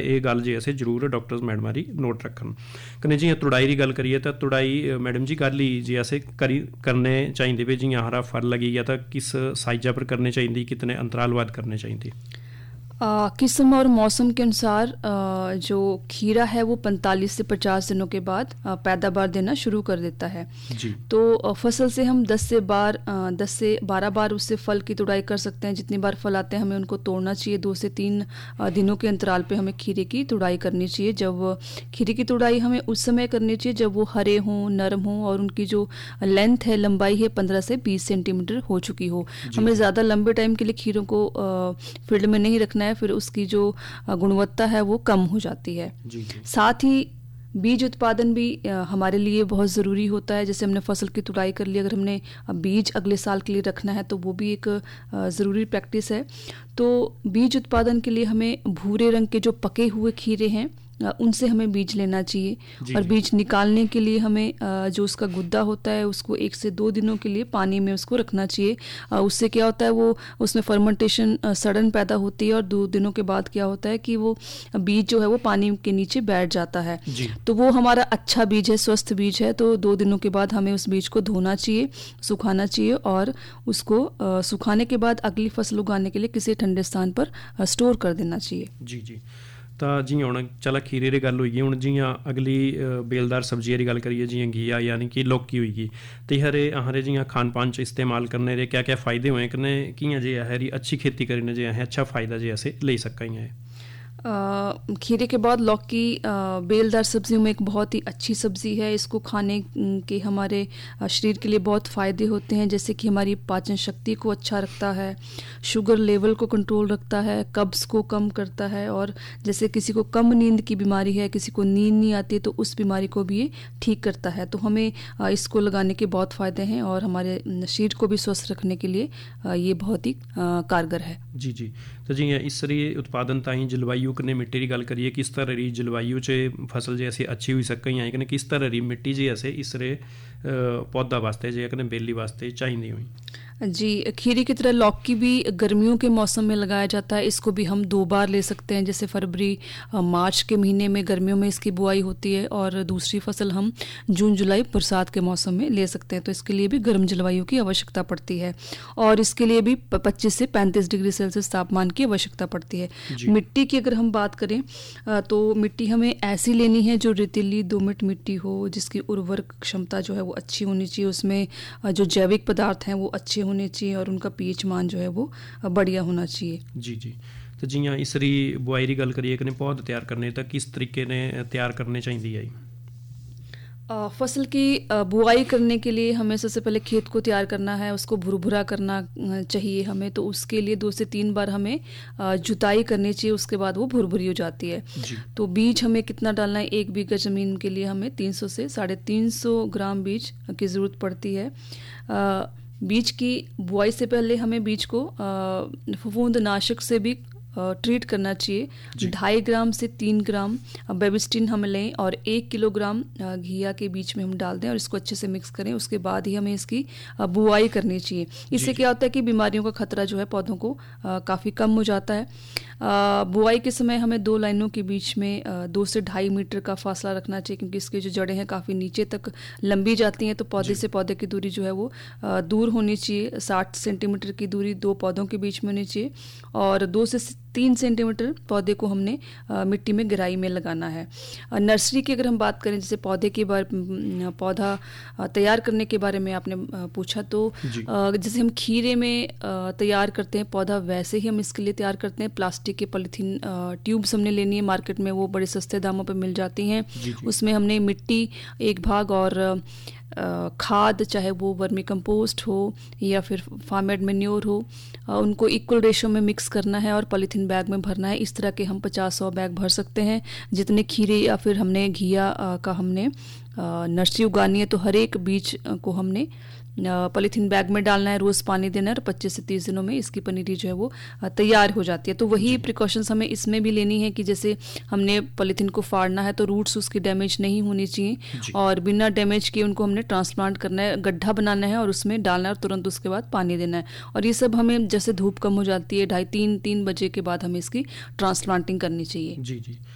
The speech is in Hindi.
ये गल जी असें जरूर डॉक्टर्स मैडम दी नोट रखन। कन्नै जियां तुड़ाई की गल करिए तो तुड़ाई मैडम जी गल ही जी असें करने चाहिए भी जियां हरा फल लगी गया तो किस साइजा पर करने चाहिए, कितने अंतराल बाद करने चाहिए? किस्म और मौसम के अनुसार जो खीरा है वो 45 से 50 दिनों के बाद पैदावार देना शुरू कर देता है जी। तो फसल से हम 10 से 12 बार उससे फल की तुड़ाई कर सकते हैं। जितनी बार फल आते हैं हमें उनको तोड़ना चाहिए। 2 से 3 दिनों के अंतराल पे हमें खीरे की तुड़ाई करनी चाहिए। जब खीरे की तुड़ाई हमें उस समय करनी चाहिए जब वो हरे हों, नरम हों और उनकी जो लेंथ है, लंबाई है 15 से 20 सेंटीमीटर हो चुकी हो। हमें ज़्यादा लंबे टाइम के लिए खीरों को फील्ड में नहीं रखना है, फिर उसकी जो गुणवत्ता है वो कम हो जाती है। जी जी। साथ ही बीज उत्पादन भी हमारे लिए बहुत ज़रूरी होता है। जैसे हमने फसल की तुड़ाई कर ली, अगर हमने बीज अगले साल के लिए रखना है तो वो भी एक ज़रूरी प्रैक्टिस है। तो बीज उत्पादन के लिए हमें भूरे रंग के जो पके हुए खीरे हैं उनसे हमें बीज लेना चाहिए। और बीज निकालने के लिए हमें जो उसका गुद्दा होता है उसको 1 से 2 दिनों के लिए पानी में उसको रखना चाहिए। उससे क्या होता है, वो उसमें फर्मेंटेशन सड़न पैदा होती है और 2 दिनों के बाद क्या होता है कि वो बीज जो है वो पानी के नीचे बैठ जाता है। तो वो हमारा अच्छा बीज है, स्वस्थ बीज है। तो 2 दिनों के बाद हमें उस बीज को धोना चाहिए, सुखाना चाहिए और उसको सुखाने के बाद अगली फसल उगाने के लिए किसी ठंडे स्थान पर स्टोर कर देना चाहिए। जी जी। तो जियां हुण चला खीरे की गल होई, हुण जियां अगली बेलदार सब्जियां की गल करिए जियां घिया यानी कि लौकी होई गई, तो हरे जियां खान पान च इस्तेमाल करने दे क्या क्या फ़ायदे होए कन्नै कियां जे हरी अच्छी खेती करने जे अच्छा फ़ायदा जे असें लेई सकां है? खीरे के बाद लौकी बेलदार सब्जियों में एक बहुत ही अच्छी सब्ज़ी है। इसको खाने के हमारे शरीर के लिए बहुत फ़ायदे होते हैं, जैसे कि हमारी पाचन शक्ति को अच्छा रखता है, शुगर लेवल को कंट्रोल रखता है, कब्ज़ को कम करता है और जैसे किसी को कम नींद की बीमारी है, किसी को नींद नहीं आती तो उस बीमारी को भी ये ठीक करता है। तो हमें इसको लगाने के बहुत फ़ायदे हैं और हमारे शरीर को भी स्वस्थ रखने के लिए ये बहुत ही कारगर है। जी जी। तो जियां इसरी उत्पादन ताईं जलवायु कन्नै मिट्टी की गल करिए, किस तरह की जलवायु च फसल जे असें अच्छी होई सकै या कन्नै किस तरह की मिट्टी जे असें इसरे पौधा वास्ते जे कन्नै बेली वास्ते चाहिए हुई? जी, खीरे की तरह लौकी भी गर्मियों के मौसम में लगाया जाता है। इसको भी हम 2 बार ले सकते हैं, जैसे फरवरी मार्च के महीने में गर्मियों में इसकी बुआई होती है और दूसरी फसल हम जून जुलाई बरसात के मौसम में ले सकते हैं। तो इसके लिए भी गर्म जलवायु की आवश्यकता पड़ती है और इसके लिए भी 25 से 35 डिग्री सेल्सियस तापमान की आवश्यकता पड़ती है। मिट्टी की अगर हम बात करें तो मिट्टी हमें ऐसी लेनी है जो रेतीली दोमट मिट्टी हो, जिसकी उर्वरक क्षमता जो है वो अच्छी होनी चाहिए, उसमें जो जैविक पदार्थ हैं वो अच्छे होने चाहिए और उनका पीएच मान जो है वो बढ़िया होना चाहिए। जी जी। तो जियां इसरी बुआई की गल करिए कने पौध तैयार करने तो किस तरीके ने तैयार करने चाहिए है? फसल की बुआई करने के लिए हमें सबसे पहले खेत को तैयार करना है, उसको भुरभुरा करना चाहिए हमें। तो उसके लिए 2 से 3 बार हमें जुताई करनी चाहिए, उसके बाद वो भुरभुरी हो जाती है। तो बीज हमें कितना डालना है, 1 बीघा ज़मीन के लिए हमें 300 से 350 ग्राम बीज की ज़रूरत पड़ती है। बीज की बुआई से पहले हमें बीज को फफूंदनाशक से भी ट्रीट करना चाहिए। 2.5 ग्राम से 3 ग्राम बेबिस्टिन हम लें और 1 किलोग्राम घिया के बीच में हम डाल दें और इसको अच्छे से मिक्स करें। उसके बाद ही हमें इसकी बुआई करनी चाहिए। इससे क्या होता है कि बीमारियों का खतरा जो है पौधों को काफ़ी कम हो जाता है। बुआई के समय हमें 2 लाइनों के बीच में 2 से 2.5 मीटर का फासला रखना चाहिए, क्योंकि इसकी जो जड़ें हैं काफ़ी नीचे तक लंबी जाती हैं। तो पौधे से पौधे की दूरी जो है वो दूर होनी चाहिए। 60 सेंटीमीटर की दूरी 2 पौधों के बीच में होनी चाहिए और 2 से 3 सेंटीमीटर पौधे को हमने मिट्टी में गहराई में लगाना है। नर्सरी की अगर हम बात करें, जैसे पौधा तैयार करने के बारे में आपने पूछा, तो जैसे हम खीरे में तैयार करते हैं पौधा, वैसे ही हम इसके लिए तैयार करते हैं। प्लास्टिक के पॉलीथीन ट्यूब्स हमने लेनी है मार्केट में, वो बड़े सस्ते दामों पर मिल जाती हैं। उसमें हमने मिट्टी 1 भाग और खाद, चाहे वो वर्मी कंपोस्ट हो या फिर फार्मेड मैन्योर हो, उनको इक्वल रेशो में मिक्स करना है और पॉलीथीन बैग में भरना है। इस तरह के हम 50-100 बैग भर सकते हैं। जितने खीरे या फिर हमने घिया का हमने नर्सरी उगानी है तो हर एक बीज को हमने पॉलीथीन बैग में डालना है, रोज़ पानी देना है और 25 से 30 दिनों में इसकी पनीरी जो है वो तैयार हो जाती है। तो वही प्रिकॉशंस हमें इसमें भी लेनी है कि जैसे हमने पॉलीथीन को फाड़ना है तो रूट्स उसकी डैमेज नहीं होनी चाहिए और बिना डैमेज किए उनको हमने ट्रांसप्लांट करना है, गड्ढा बनाना है और उसमें डालना है और तुरंत उसके बाद पानी देना है। और ये सब हमें जैसे धूप कम हो जाती है 2:30-3 बजे के बाद हमें इसकी ट्रांसप्लांटिंग करनी चाहिए। जी जी।